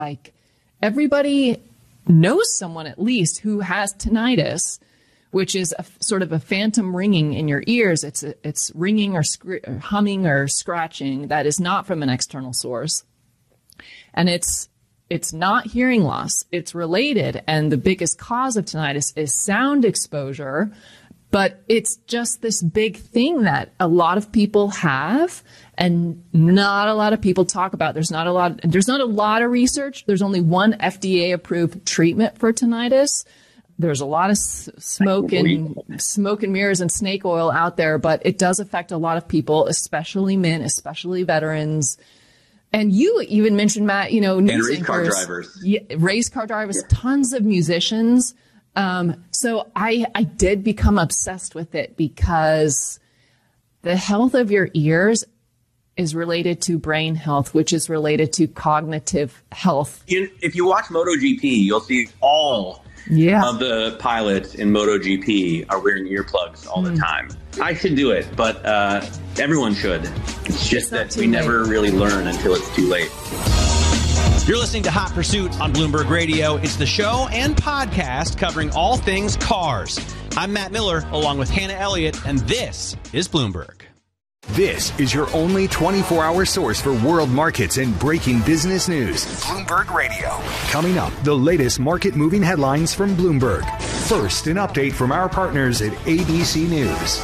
Like, everybody knows someone at least who has tinnitus, which is sort of a phantom ringing in your ears. It's ringing or humming or scratching that is not from an external source. And it's not hearing loss. It's related. And the biggest cause of tinnitus is sound exposure. But it's just this big thing that a lot of people have and not a lot of people talk about. There's not a lot of research. There's only one FDA approved treatment for tinnitus. There's a lot of smoke and mirrors and snake oil out there, but it does affect a lot of people, especially men, especially veterans. And you even mentioned, Matt, and race car drivers. Yeah, race car drivers, tons of musicians. So I did become obsessed with it because the health of your ears is related to brain health, which is related to cognitive health. If you watch MotoGP, you'll see all of the pilots in MotoGP are wearing earplugs all the time. I should do it, but everyone should. It's just that we never really learn until it's too late. You're listening to Hot Pursuit on Bloomberg Radio. It's the show and podcast covering all things cars. I'm Matt Miller, along with Hannah Elliott, and this is Bloomberg. This is your only 24-hour source for world markets and breaking business news. Bloomberg Radio. Coming up, the latest market-moving headlines from Bloomberg. First, an update from our partners at ABC News.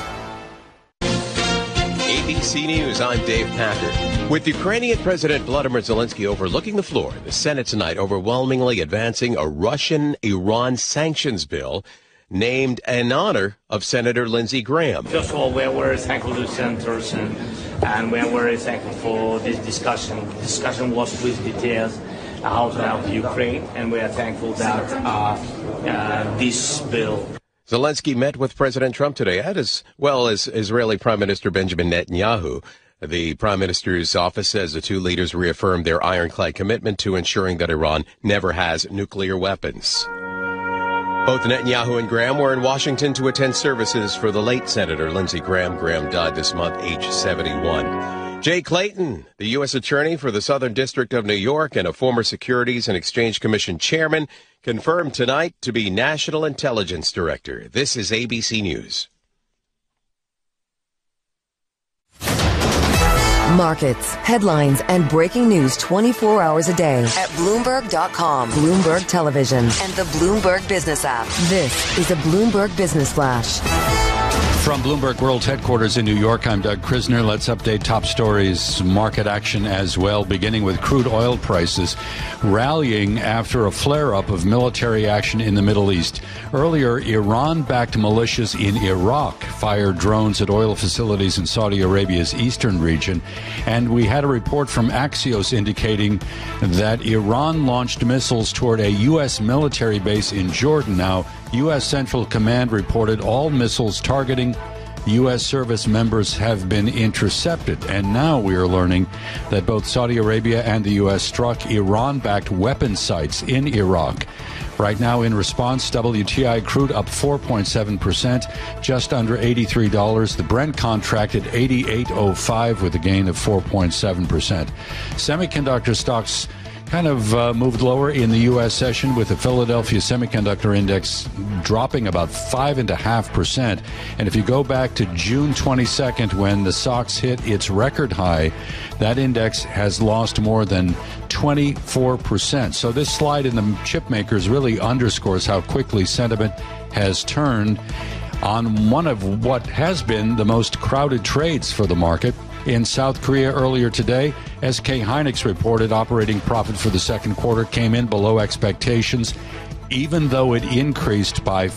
ABC News, I'm Dave Packer. With Ukrainian President Volodymyr Zelensky overlooking the floor in the Senate tonight, overwhelmingly advancing a Russian-Iran sanctions bill named in honor of Senator Lindsey Graham. First of all, we are very thankful to senators and we are very thankful for this discussion. The discussion was with details how to help Ukraine, and we are thankful that this bill. Zelensky met with President Trump today, as well as Israeli Prime Minister Benjamin Netanyahu. The Prime Minister's office says the two leaders reaffirmed their ironclad commitment to ensuring that Iran never has nuclear weapons. Both Netanyahu and Graham were in Washington to attend services for the late Senator Lindsey Graham. Graham died this month, age 71. Jay Clayton, the U.S. Attorney for the Southern District of New York and a former Securities and Exchange Commission chairman, confirmed tonight to be National Intelligence Director. This is ABC News. Markets, headlines, and breaking news 24 hours a day at Bloomberg.com, Bloomberg Television, and the Bloomberg Business app. This is a Bloomberg Business Flash. From Bloomberg World Headquarters in New York, I'm Doug Krisner. Let's update top stories, market action as well, beginning with crude oil prices rallying after a flare-up of military action in the Middle East. Earlier, Iran-backed militias in Iraq fired drones at oil facilities in Saudi Arabia's eastern region. And we had a report from Axios indicating that Iran launched missiles toward a U.S. military base in Jordan. Now, U.S. Central Command reported all missiles targeting U.S. service members have been intercepted. And now we are learning that both Saudi Arabia and the U.S. struck Iran-backed weapon sites in Iraq. Right now, in response, WTI crude up 4.7%, just under $83. The Brent contract at $88.05 with a gain of 4.7%. Semiconductor stocks kind of moved lower in the U.S. session, with the Philadelphia Semiconductor Index dropping about 5.5%. And if you go back to June 22nd, when the SOX hit its record high, that index has lost more than 24%. So this slide in the chip makers really underscores how quickly sentiment has turned on one of what has been the most crowded trades for the market. In South Korea earlier today, SK Hynix reported operating profit for the second quarter came in below expectations, even though it increased by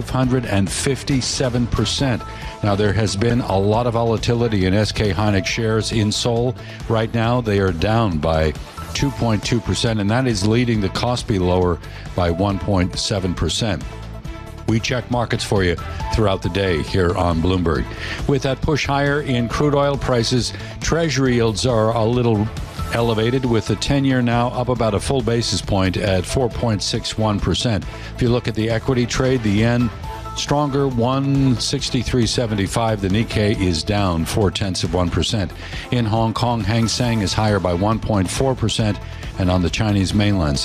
557%. Now, there has been a lot of volatility in SK Hynix shares in Seoul. Right now, they are down by 2.2%, and that is leading the Kospi lower by 1.7%. We check markets for you throughout the day here on Bloomberg. With that push higher in crude oil prices, Treasury yields are a little elevated, with the 10-year now up about a full basis point at 4.61%. If you look at the equity trade, the yen stronger, 163.75. The Nikkei is down 0.4%. In Hong Kong, Hang Seng is higher by 1.4%. And on the Chinese mainland,